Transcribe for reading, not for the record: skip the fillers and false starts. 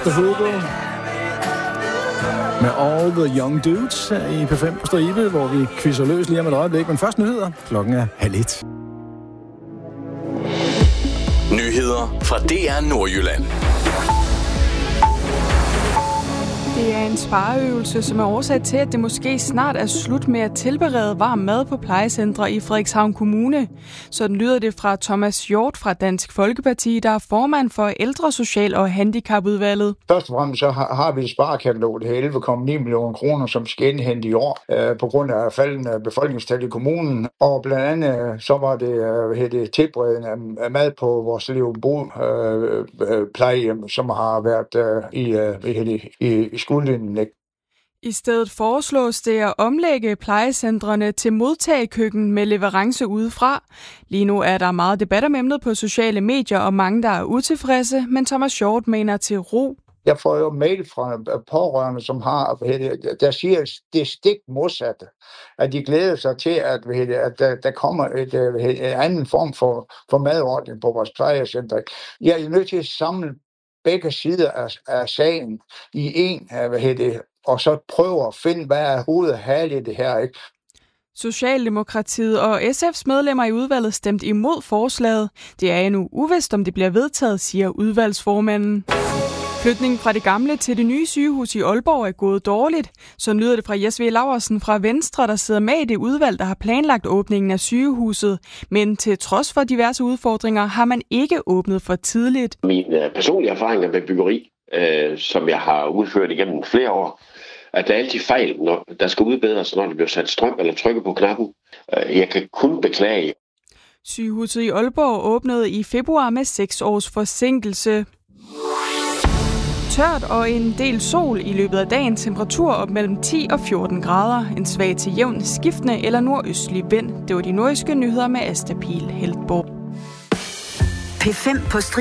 Mr. Football med All the Young Dudes i P5 på stribe, hvor vi quizzer løs lige om et øjeblik. Men først nyheder. Klokken er 12:30. Nyheder fra DR Nordjylland. Det er en spareøvelse, som er årsag til, at det måske snart er slut med at tilberede varm mad på plejecentre i Frederikshavn Kommune. Sådan lyder det fra Thomas Hjort fra Dansk Folkeparti, der er formand for Ældre-, Social- og Handicapudvalget. Først og fremmest så har vi et sparekatalog, det her 11,9 millioner kroner, som skal indhente i år på grund af faldende befolkningstal i kommunen. Og blandt andet så var det tilberedende af mad på vores Levebo plejehjem, som har været i skuldlinjen. I stedet foreslås det at omlægge plejecentrene til modtagekøkken med leverance udefra. Lige nu er der meget debat om emnet på sociale medier, og mange, der er utilfredse, men Thomas Hjort mener til ro. Jeg får jo mail fra pårørende, som der siger det stik modsatte, at de glæder sig til, at der kommer en anden form for madordning på vores plejecenter. Jeg er nødt til at samle begge sider af sagen i en, og så prøve at finde, hvad er hovedet herligt det her, ikke? Socialdemokratiet og SF's medlemmer i udvalget stemte imod forslaget. Det er endnu uvist, om det bliver vedtaget, siger udvalgsformanden. Flytningen fra det gamle til det nye sygehus i Aalborg er gået dårligt. Så lyder det fra Jes V. Laursen fra Venstre, der sidder med i det udvalg, der har planlagt åbningen af sygehuset. Men til trods for diverse udfordringer har man ikke åbnet for tidligt. Mine personlige erfaringer med byggeri, som jeg har udført igennem flere år, at der er altid fejl, når der skal udbedres, når der bliver sat strøm eller trykket på knappen. Jeg kan kun beklage. Sygehuset i Aalborg åbnede i februar med 6 års forsinkelse. Tørt og en del sol i løbet af dagen. Temperatur op mellem 10 og 14 grader. En svag til jævn skiftende eller nordøstlig vind. Det var de nordjyske nyheder med Asta Pihl Heltborg. P5 på